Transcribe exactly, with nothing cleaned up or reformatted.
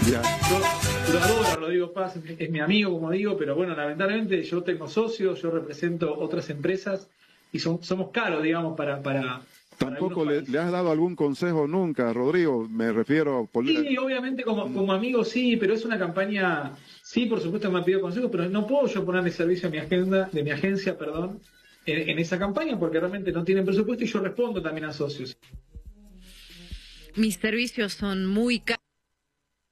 Ya. Yo lo adoro a Rodrigo Paz, es, es mi amigo, como digo, pero bueno, lamentablemente yo tengo socios, yo represento otras empresas y son- somos caros, digamos, para, para, para Tampoco algunos le, países. le has dado algún consejo nunca, Rodrigo. Me refiero. Sí, obviamente como, como amigo sí, pero es una campaña, sí, por supuesto me han pedido consejos, pero no puedo yo ponerle servicio a mi agenda, de mi agencia, perdón, en, en esa campaña porque realmente no tienen presupuesto y yo respondo también a socios. Mis servicios son muy caros.